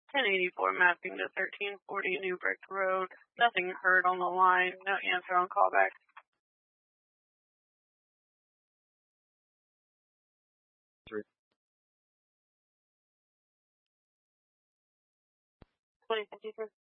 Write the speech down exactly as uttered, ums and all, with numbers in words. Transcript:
ten eighty-four mapping to thirteen forty New Brick Road. Nothing heard on the line. No answer on callback. Three. twenty fifty-three.